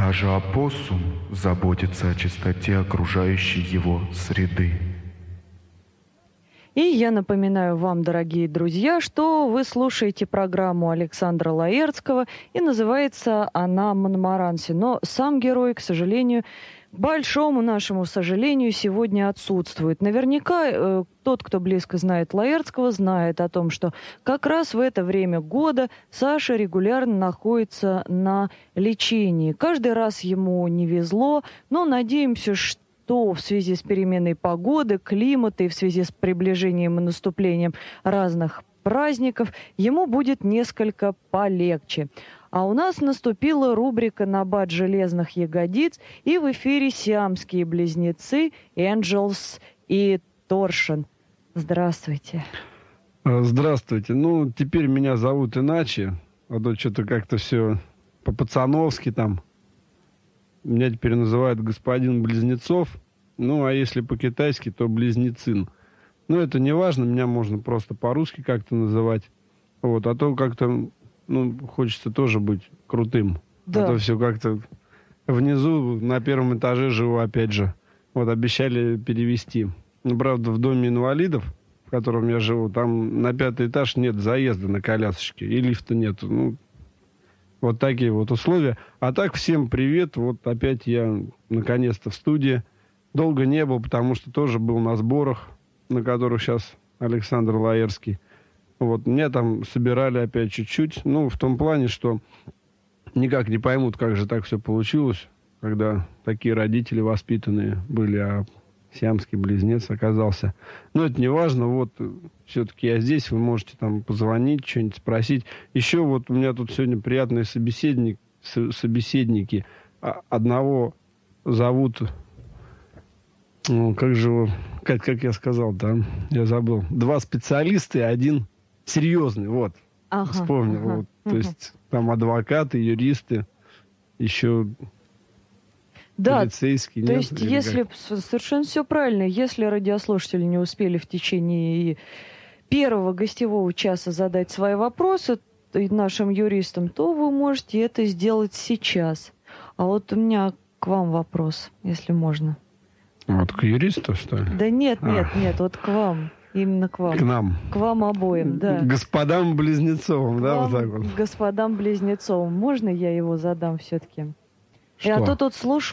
Даже опоссум заботится о чистоте окружающей его среды. И я напоминаю вам, дорогие друзья, что вы слушаете программу Александра Лаэртского, и называется она «Монмаранси». Но сам герой, к сожалению, к большому нашему сожалению, сегодня отсутствует. Наверняка тот, кто близко знает Лаэртского, знает о том, что как раз в это время года Саша регулярно находится на лечении. Каждый раз ему не везло, но надеемся, что в связи с переменой погоды, климата и в связи с приближением и наступлением разных праздников ему будет несколько полегче. А у нас наступила рубрика «Набат железных ягодиц», и в эфире сиамские близнецы Энджелс и Торшен. Здравствуйте. Здравствуйте. Ну, теперь меня зовут иначе, а то что-то как-то все по-пацановски там. Меня теперь называют господин Близнецов. Ну, а если по-китайски, то Близнецин. Ну, это не важно, меня можно просто по-русски как-то называть. Вот, а то как-то, ну, хочется тоже быть крутым. Да. А то все как-то внизу, на первом этаже живу опять же. Вот, обещали перевести. Ну, правда, в доме инвалидов, в котором я живу, там на 5-й этаж нет заезда на колясочке, и лифта нет. Ну, вот такие вот условия. А так, всем привет. Вот опять я наконец-то в студии. Долго не был, потому что тоже был на сборах, на которых сейчас Александр Лаэртский. Вот, меня там собирали опять чуть-чуть. Ну, в том плане, что никак не поймут, как же так все получилось, когда такие родители воспитанные были, а сиамский близнец оказался. Но это не важно, вот, все-таки я здесь, вы можете там позвонить, что-нибудь спросить. Еще вот у меня тут сегодня приятные собеседники. Одного зовут, ну, как же его, как я сказал, да, я забыл. 2 специалиста и 1 серьезный, вот, вспомнил. Вот. То есть там адвокаты, юристы, еще... Да, полицейский, то нет? есть, если совершенно все правильно, если радиослушатели не успели в течение первого гостевого часа задать свои вопросы нашим юристам, то вы можете это сделать сейчас. А вот у меня к вам вопрос, если можно. Вот к юристу, что ли? Да нет, вот к вам. Именно к вам. К нам. К вам обоим, да. Господам Близнецовым, да, вот так вот? Господам Близнецовым. Можно я его задам все-таки? Что? А то тут слушаю.